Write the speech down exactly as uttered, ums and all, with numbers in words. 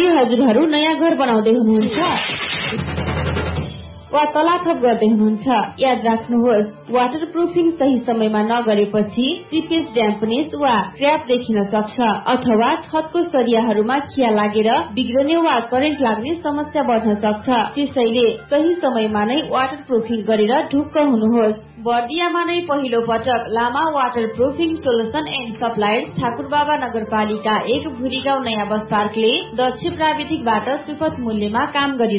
के हजुरहरू नयाँ घर बनाउँदै हुनुहुन्छ वा तलाथप गर्दै हुनुहुन्छ? याद राख्नुहोस्, वाटर प्रुफिङ सही समयमा नगरेपछि सिपेज ड्याम्पनेस वा क्र्याक देखिन सक्छ अथवा छतको सरियाहरूमा खिया लागेर बिग्रने वा करेन्ट लाग्ने समस्या बढ्न सक्छ। त्यसैले सही समयमा नै वाटर प्रुफिङ गरेर ढुक्क हुनुहोस्। बर्दियामा नै पहिलो पटक लामा water proofing solution and suppliers Thakurbaba नगरपालिका एक भुरीगाउँ नयाँ बस पार्कले दक्ष प्राविधिकबाट सुपथ मूल्यमा काम गरिरहेको